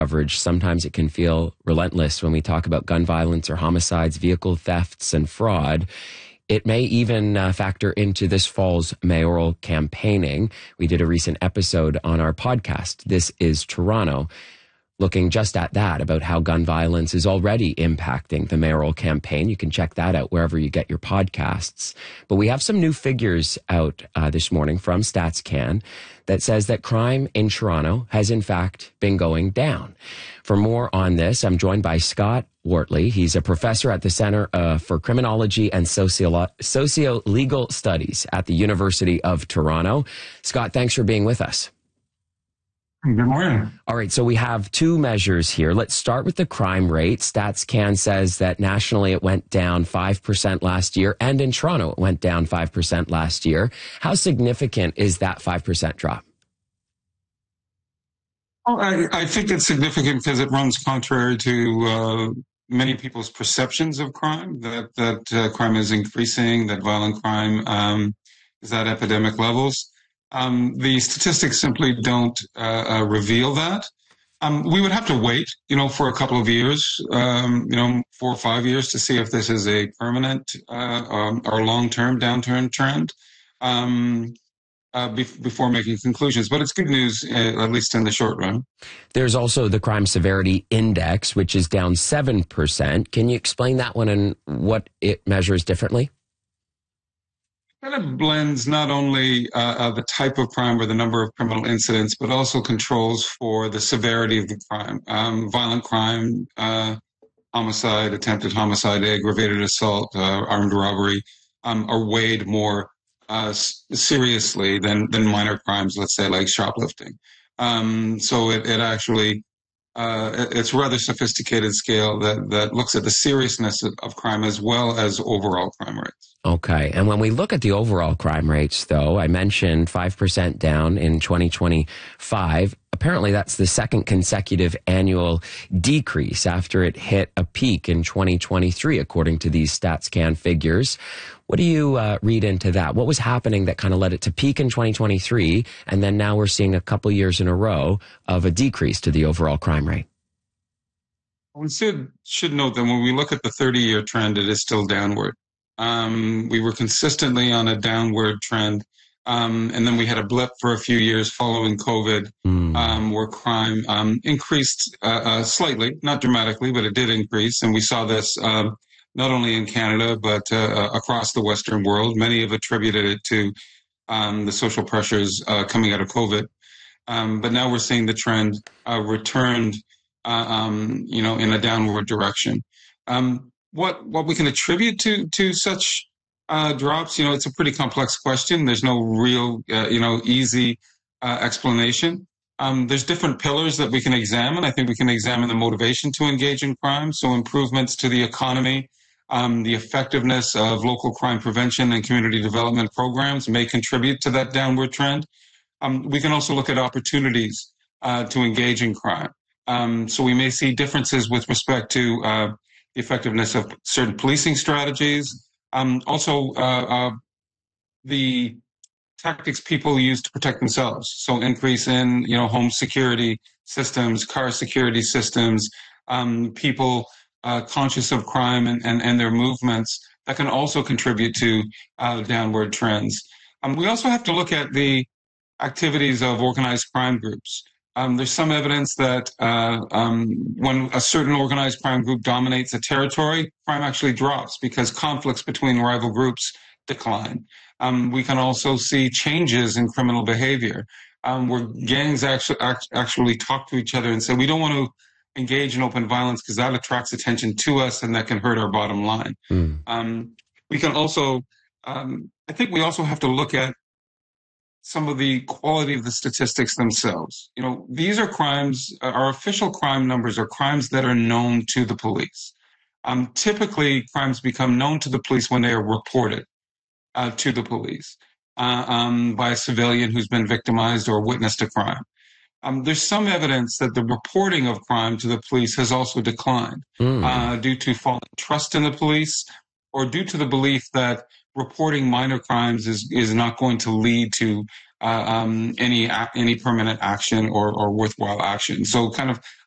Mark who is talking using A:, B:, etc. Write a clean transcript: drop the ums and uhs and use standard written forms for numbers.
A: coverage, sometimes it can feel relentless when we talk about gun violence or homicides, vehicle thefts, and fraud. It may even factor into this fall's mayoral campaigning. We did a recent episode on our podcast, This is Toronto, looking just at that, about how gun violence is already impacting the mayoral campaign. You can check that out wherever you get your podcasts. But we have some new figures out this morning from StatsCan that says that crime in Toronto has in fact been going down. For more on this, I'm joined by Scott Wortley. He's a professor at the Center for Criminology and Socio-Legal Studies at the University of Toronto. Scott, thanks for being with us.
B: Good morning.
A: All right, so we have two measures here. Let's start with the crime rate. StatsCan says that nationally it went down 5% last year, and in Toronto it went down 5% last year. How significant is that 5% drop?
B: Well, I think it's significant because it runs contrary to many people's perceptions of crime, that crime is increasing, that violent crime is at epidemic levels. The statistics simply don't reveal that. We would have to wait, for a couple of years, 4 or 5 years to see if this is a permanent or long-term downturn trend before making conclusions. But it's good news, at least in the short run.
A: There's also the Crime Severity Index, which is down 7%. Can you explain that one and what it measures differently?
B: Kind of blends not only the type of crime or the number of criminal incidents, but also controls for the severity of the crime. Violent crime, homicide, attempted homicide, aggravated assault, armed robbery are weighed more seriously than minor crimes, let's say, like shoplifting. So it actually, it's a rather sophisticated scale that looks at the seriousness of crime as well as overall crime rates.
A: Okay. And when we look at the overall crime rates, though, I mentioned 5% down in 2025. Apparently, that's the second consecutive annual decrease after it hit a peak in 2023, according to these StatsCan figures. What do you read into that? What was happening that kind of led it to peak in 2023, and then now we're seeing a couple years in a row of a decrease to the overall crime rate?
B: We should note that when we look at the 30-year trend, it is still downward. We were consistently on a downward trend, and then we had a blip for a few years following COVID, where crime increased slightly, not dramatically, but it did increase. And we saw this not only in Canada, but across the Western world. Many have attributed it to the social pressures coming out of COVID. But now we're seeing the trend returned, in a downward direction. What we can attribute to such drops, it's a pretty complex question. There's no real, easy explanation. There's different pillars that we can examine. I think we can examine the motivation to engage in crime, so improvements to the economy, the effectiveness of local crime prevention and community development programs may contribute to that downward trend. We can also look at opportunities to engage in crime. So we may see differences with respect to the effectiveness of certain policing strategies. Also, the tactics people use to protect themselves. So increase in, home security systems, car security systems, people conscious of crime and their movements that can also contribute to downward trends. We also have to look at the activities of organized crime groups. There's some evidence that when a certain organized crime group dominates a territory, crime actually drops because conflicts between rival groups decline. We can also see changes in criminal behavior where gangs actually talk to each other and say, we don't want to engage in open violence because that attracts attention to us and that can hurt our bottom line. We can also, I think we also have to look at some of the quality of the statistics themselves. These are crimes, our official crime numbers are crimes that are known to the police. Typically, crimes become known to the police when they are reported to the police by a civilian who's been victimized or witnessed a crime. There's some evidence that the reporting of crime to the police has also declined due to falling trust in the police or due to the belief that reporting minor crimes is not going to lead to any permanent action or worthwhile action. So kind of